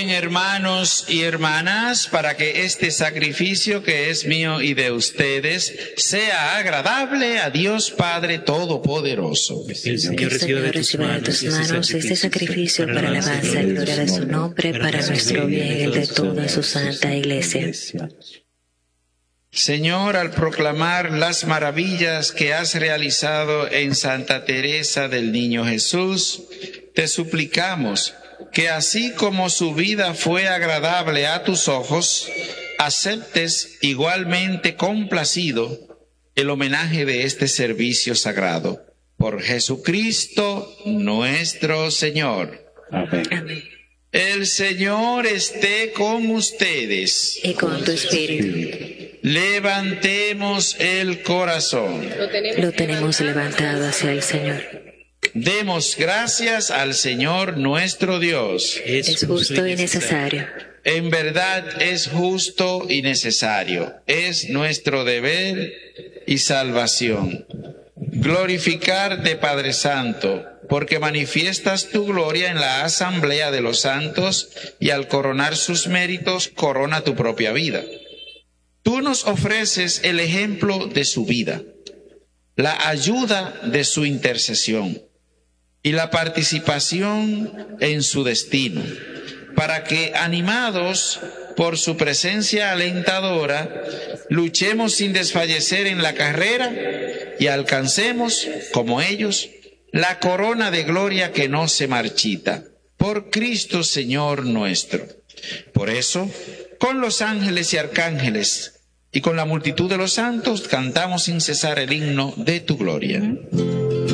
hermanos y hermanas, para que este sacrificio que es mío y de ustedes sea agradable a Dios Padre Todopoderoso. El Señor reciba de tus manos este sacrificio para alabanza y gloria de su nombre, para nuestro bien y el de toda su santa Iglesia. Señor, al proclamar las maravillas que has realizado en Santa Teresa del Niño Jesús, te suplicamos que así como su vida fue agradable a tus ojos, aceptes igualmente complacido el homenaje de este servicio sagrado. Por Jesucristo nuestro Señor. Amén. Amén. El Señor esté con ustedes. Y con tu espíritu. Levantemos el corazón. Lo tenemos levantado hacia el Señor. Demos gracias al Señor nuestro Dios. Es justo y necesario. En verdad es justo y necesario. Es nuestro deber y salvación. Glorificarte, Padre Santo, porque manifiestas tu gloria en la asamblea de los santos y al coronar sus méritos, corona tu propia vida. Tú nos ofreces el ejemplo de su vida, la ayuda de su intercesión y la participación en su destino, para que, animados por su presencia alentadora, luchemos sin desfallecer en la carrera y alcancemos, como ellos, la corona de gloria que no se marchita, por Cristo Señor nuestro. Por eso, con los ángeles y arcángeles y con la multitud de los santos, cantamos sin cesar el himno de tu gloria.